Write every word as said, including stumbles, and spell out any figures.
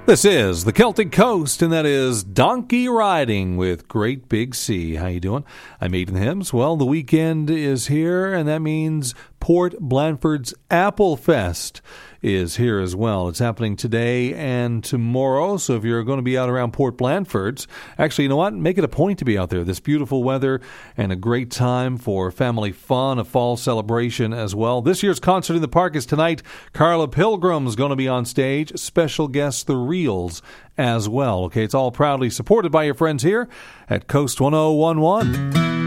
This is the Celtic Coast, and that is Donkey Riding with Great Big Sea. How you doing? I'm Aidan Hims. Well, the weekend is here, and that means Port Blandford's Apple Fest is here as well. It's happening today and tomorrow, so if you're going to be out around Port Blandford's, actually, you know what? Make it a point to be out there. This beautiful weather and a great time for family fun, a fall celebration as well. This year's concert in the park is tonight. Carla Pilgrim's going to be on stage. Special guests, the Reels, as well. Okay, it's all proudly supported by your friends here at Coast one oh one one.